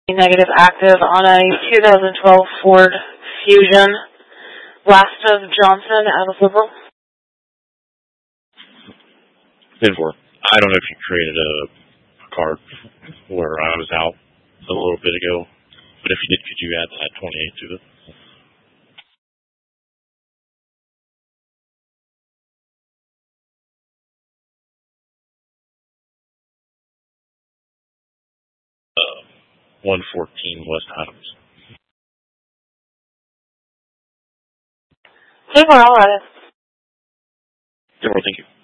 negative active on a 2012 Ford Fusion. Last of Johnson out of Liberal. 10-4. I don't know if you created a card where I was out a little bit ago, but if you did, could you add that 28 to it? Uh, 114 West Adams. Okay, we're all at it. Thank you.